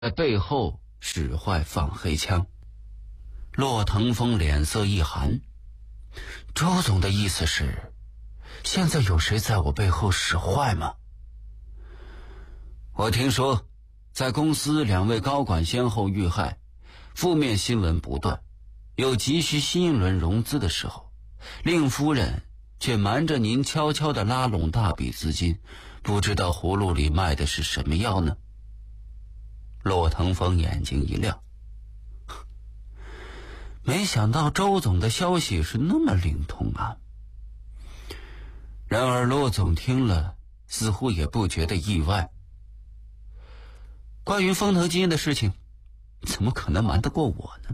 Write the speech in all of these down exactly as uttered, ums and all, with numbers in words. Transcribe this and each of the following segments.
在背后使坏放黑枪。骆腾风脸色一寒，周总的意思是，现在有谁在我背后使坏吗？我听说在公司两位高管先后遇害，负面新闻不断，有急需新一轮融资的时候，令夫人却瞒着您悄悄地拉拢大笔资金，不知道葫芦里卖的是什么药呢？骆腾风眼睛一亮，没想到周总的消息是那么灵通啊。然而骆总听了似乎也不觉得意外。关于风腾基因的事情，怎么可能瞒得过我呢？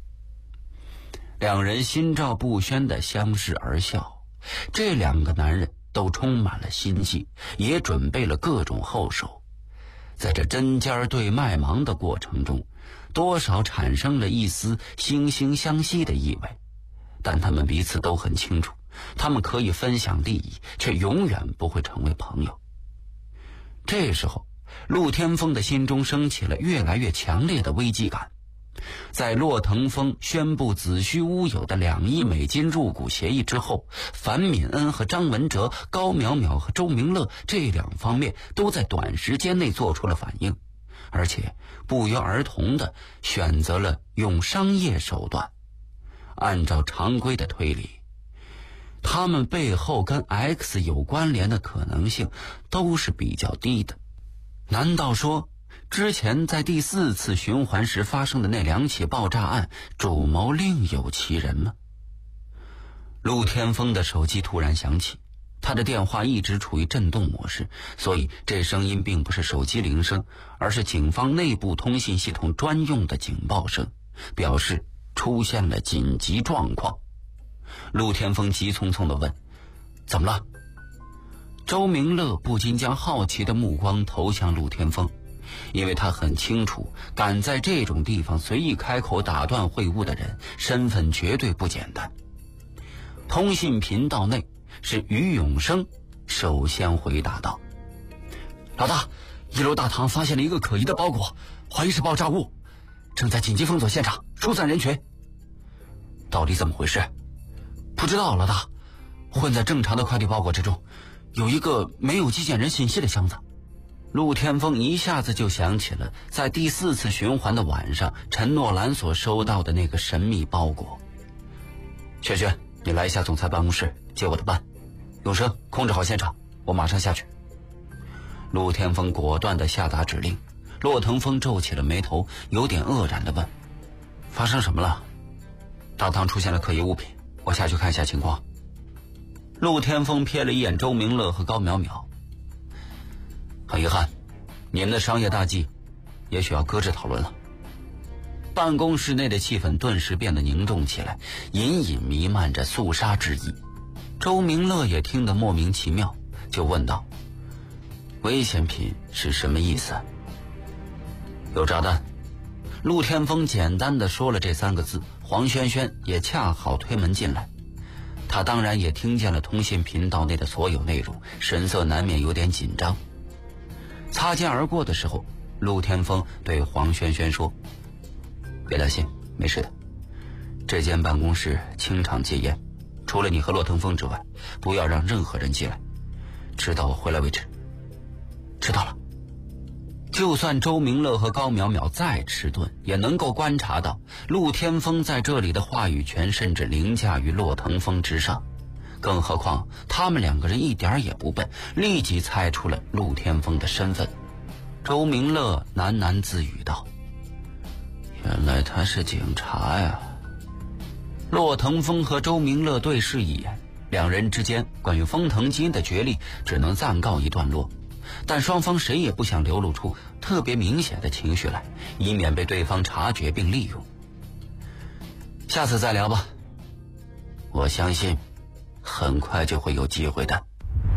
两人心照不宣地相视而笑，这两个男人都充满了心计，也准备了各种后手。在这针尖对麦芒的过程中，多少产生了一丝惺惺相惜的意味，但他们彼此都很清楚，他们可以分享利益，却永远不会成为朋友。这时候陆天风的心中升起了越来越强烈的危机感。在骆腾风宣布子虚乌有的两亿美金入股协议之后，樊敏恩和张文哲、高淼淼和周明乐这两方面都在短时间内做出了反应，而且不约而同地选择了用商业手段。按照常规的推理，他们背后跟 X 有关联的可能性都是比较低的。难道说之前在第四次循环时发生的那两起爆炸案，主谋另有其人吗？陆天风的手机突然响起，他的电话一直处于震动模式，所以这声音并不是手机铃声，而是警方内部通信系统专用的警报声，表示出现了紧急状况。陆天风急匆匆地问：怎么了？周明乐不禁将好奇的目光投向陆天风，因为他很清楚，敢在这种地方随意开口打断会晤的人，身份绝对不简单。通信频道内是于永生首先回答道：老大，一楼大堂发现了一个可疑的包裹，怀疑是爆炸物，正在紧急封锁现场，疏散人群。到底怎么回事？不知道，老大，混在正常的快递包裹之中，有一个没有寄件人信息的箱子。陆天风一下子就想起了在第四次循环的晚上陈诺兰所收到的那个神秘包裹。轩轩，你来一下总裁办公室接我的班。永生，控制好现场，我马上下去。陆天风果断地下达指令。骆腾风皱起了眉头，有点愕然地问：发生什么了？大堂出现了可疑物品，我下去看一下情况。陆天风瞥了一眼周明乐和高淼淼，很遗憾，你们的商业大计也许要搁置讨论了。办公室内的气氛顿时变得凝重起来，隐隐弥漫着肃杀之意。周明乐也听得莫名其妙，就问道：危险品是什么意思？有炸弹。陆天风简单地说了这三个字，黄轩轩也恰好推门进来。他当然也听见了通信频道内的所有内容，神色难免有点紧张。擦肩而过的时候，陆天风对黄轩轩说：别担心，没事的。这间办公室清场戒烟，除了你和骆腾风之外，不要让任何人进来，直到我回来为止。知道了。就算周明乐和高淼淼再迟钝，也能够观察到陆天风在这里的话语权甚至凌驾于骆腾风之上。更何况他们两个人一点也不笨，立即猜出了陆天风的身份。周明乐喃喃自语道：原来他是警察呀。骆腾风和周明乐对视一眼，两人之间关于风腾基因的角力只能暂告一段落，但双方谁也不想流露出特别明显的情绪来，以免被对方察觉并利用。下次再聊吧，我相信很快就会有机会的。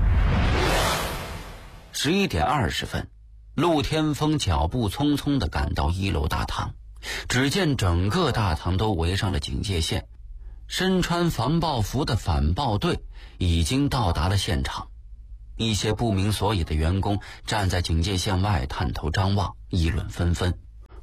十一点二十分，陆天风脚步匆匆地赶到一楼大堂，只见整个大堂都围上了警戒线，身穿防爆服的反爆队已经到达了现场。一些不明所以的员工站在警戒线外探头张望，议论纷纷。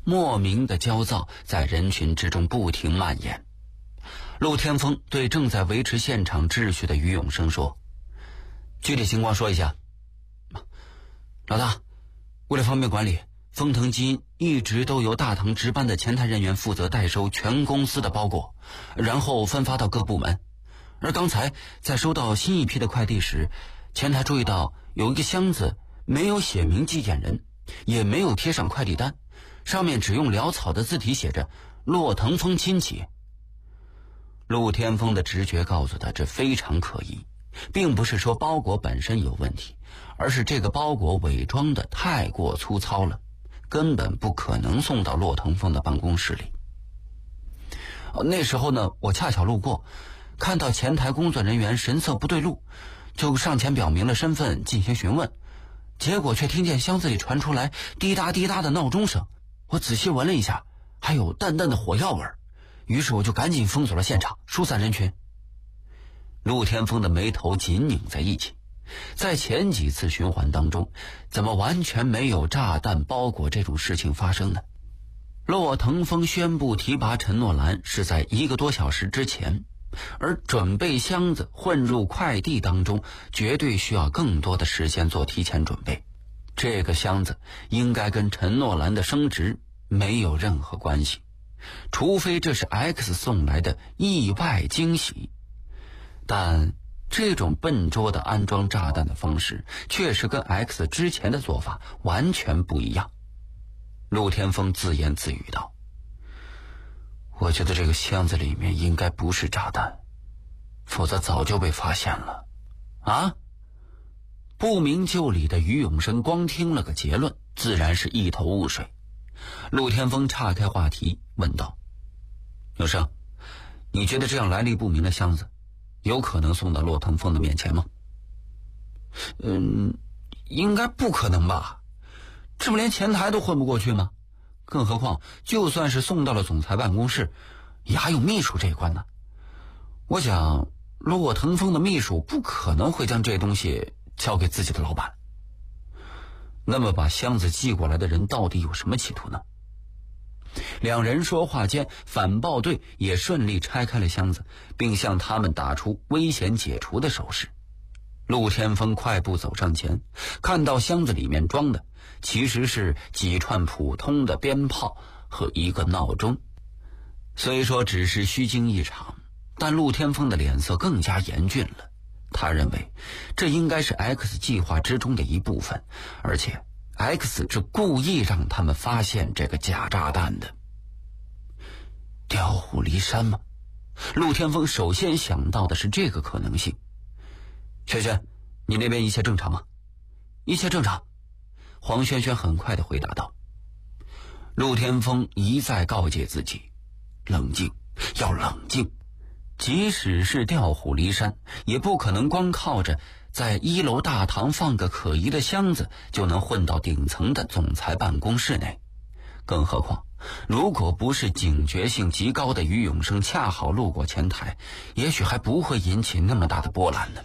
莫名的焦躁在人群之中不停蔓延。陆天风对正在维持现场秩序的于永生说：“具体情况说一下。”老大，为了方便管理，丰腾基因一直都由大堂值班的前台人员负责代收全公司的包裹，然后分发到各部门。而刚才在收到新一批的快递时，前台注意到有一个箱子没有写明寄件人，也没有贴上快递单，上面只用潦草的字体写着骆腾风亲戚。陆天风的直觉告诉他这非常可疑，并不是说包裹本身有问题，而是这个包裹伪装的太过粗糙了，根本不可能送到骆腾风的办公室里。那时候呢，我恰巧路过，看到前台工作人员神色不对路，就上前表明了身份进行询问，结果却听见箱子里传出来滴答滴答的闹钟声。我仔细闻了一下，还有淡淡的火药味儿，于是我就赶紧封锁了现场，疏散人群。陆天风的眉头紧拧在一起，在前几次循环当中，怎么完全没有炸弹包裹这种事情发生呢？骆腾风宣布提拔陈诺兰是在一个多小时之前，而准备箱子混入快递当中，绝对需要更多的时间做提前准备。这个箱子应该跟陈诺兰的升职没有任何关系，除非这是 X 送来的意外惊喜。但这种笨拙的安装炸弹的方式确实跟 X 之前的做法完全不一样。陆天风自言自语道：“我觉得这个箱子里面应该不是炸弹，否则早就被发现了。”啊？不明就里的于永生光听了个结论，自然是一头雾水。陆天风岔开话题问道：“永生，你觉得这样来历不明的箱子有可能送到骆腾风的面前吗？”嗯，应该不可能吧，这不连前台都混不过去吗？更何况就算是送到了总裁办公室，也还有秘书这一关呢。我想骆腾风的秘书不可能会将这东西交给自己的老板。那么把箱子寄过来的人到底有什么企图呢？两人说话间，反暴队也顺利拆开了箱子，并向他们打出危险解除的手势。陆天风快步走上前，看到箱子里面装的其实是几串普通的鞭炮和一个闹钟。虽说只是虚惊一场，但陆天风的脸色更加严峻了。他认为这应该是 X 计划之中的一部分，而且 X 是故意让他们发现这个假炸弹的。调虎离山吗？陆天风首先想到的是这个可能性。轩轩，你那边一切正常吗？一切正常，黄轩轩很快地回答道。陆天风一再告诫自己，冷静，要冷静。即使是调虎离山，也不可能光靠着在一楼大堂放个可疑的箱子就能混到顶层的总裁办公室内。更何况如果不是警觉性极高的于永生恰好路过前台，也许还不会引起那么大的波澜呢。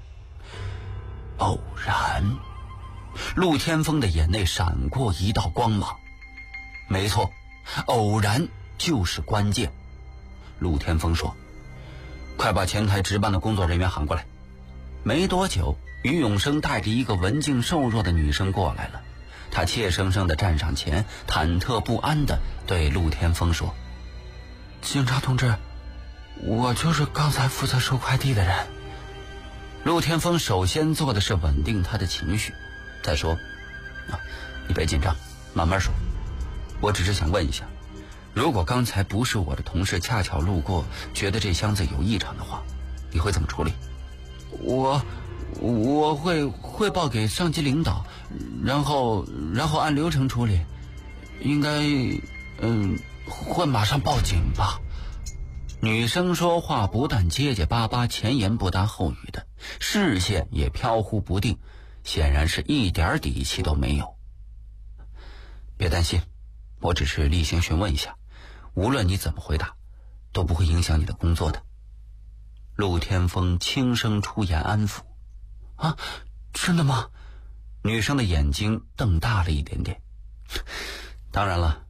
偶然，陆天风的眼内闪过一道光芒。没错，偶然就是关键。陆天风说：“快把前台值班的工作人员喊过来。”没多久，于永生带着一个文静瘦弱的女生过来了。她怯生生地站上前，忐忑不安地对陆天风说：“警察同志，我就是刚才负责收快递的人。”陆天风首先做的是稳定他的情绪，再说：“啊，你别紧张，慢慢说。我只是想问一下，如果刚才不是我的同事恰巧路过，觉得这箱子有异常的话，你会怎么处理？”我我会汇报给上级领导，然后然后按流程处理，应该嗯会马上报警吧。女生说话不但结结巴巴，前言不搭后语的，视线也飘忽不定，显然是一点底气都没有。别担心，我只是例行询问一下，无论你怎么回答，都不会影响你的工作的。陆天风轻声出言安抚。啊，真的吗？女生的眼睛瞪大了一点点。当然了，